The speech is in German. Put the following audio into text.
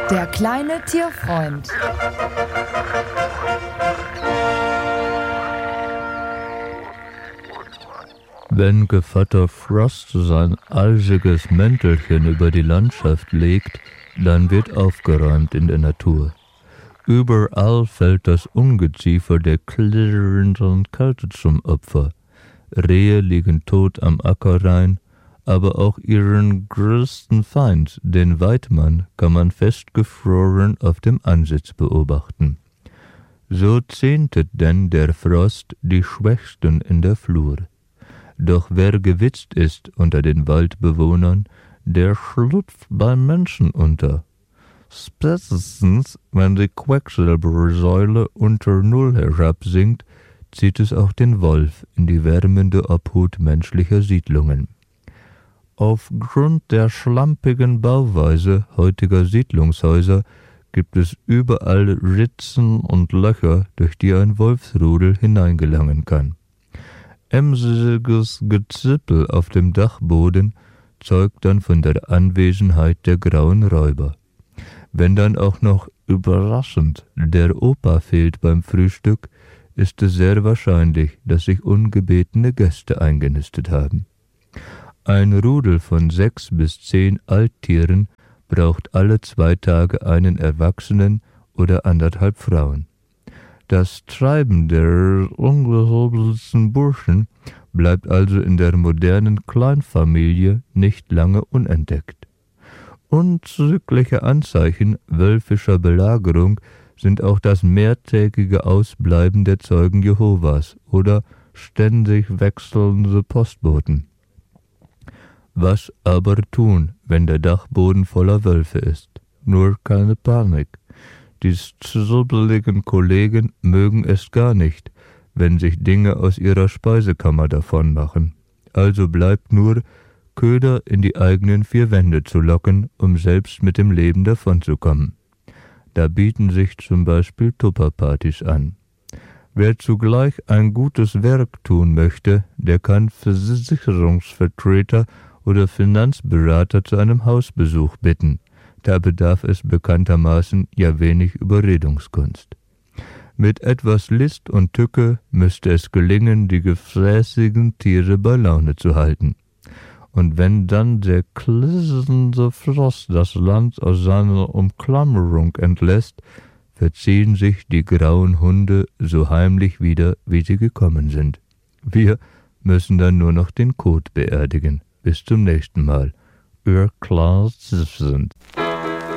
Der kleine Tierfreund. Wenn Gevatter Frost sein eisiges Mäntelchen über die Landschaft legt, dann wird aufgeräumt in der Natur. Überall fällt das Ungeziefer der klirrenden Kälte zum Opfer. Rehe liegen tot am Ackerrain, aber auch ihren größten Feind, den Weidmann, kann man festgefroren auf dem Ansitz beobachten. So zähntet denn der Frost die Schwächsten in der Flur. Doch wer gewitzt ist unter den Waldbewohnern, der schlüpft beim Menschen unter. Spätestens, wenn die Quecksilbersäule unter Null herabsinkt, zieht es auch den Wolf in die wärmende Obhut menschlicher Siedlungen. Aufgrund der schlampigen Bauweise heutiger Siedlungshäuser gibt es überall Ritzen und Löcher, durch die ein Wolfsrudel hineingelangen kann. Emsiges Gezippel auf dem Dachboden zeugt dann von der Anwesenheit der grauen Räuber. Wenn dann auch noch überraschend der Opa fehlt beim Frühstück, ist es sehr wahrscheinlich, dass sich ungebetene Gäste eingenistet haben. Ein Rudel von 6 bis 10 Alttieren braucht alle 2 Tage einen Erwachsenen oder 1,5 Frauen. Das Treiben der ungehobelsten Burschen bleibt also in der modernen Kleinfamilie nicht lange unentdeckt. Unzügliche Anzeichen wölfischer Belagerung sind auch das mehrtägige Ausbleiben der Zeugen Jehovas oder ständig wechselnde Postboten. Was aber tun, wenn der Dachboden voller Wölfe ist? Nur keine Panik. Die zwibbeligen Kollegen mögen es gar nicht, wenn sich Dinge aus ihrer Speisekammer davonmachen. Also bleibt nur, Köder in die eigenen 4 Wände zu locken, um selbst mit dem Leben davonzukommen. Da bieten sich zum Beispiel Tupperpartys an. Wer zugleich ein gutes Werk tun möchte, der kann Versicherungsvertreter oder Finanzberater zu einem Hausbesuch bitten. Da bedarf es bekanntermaßen ja wenig Überredungskunst. Mit etwas List und Tücke müsste es gelingen, die gefräßigen Tiere bei Laune zu halten. Und wenn dann der klissende Frost das Land aus seiner Umklammerung entlässt, verziehen sich die grauen Hunde so heimlich wieder, wie sie gekommen sind. Wir müssen dann nur noch den Kot beerdigen. Bis zum nächsten Mal. Ihr Klaus sind.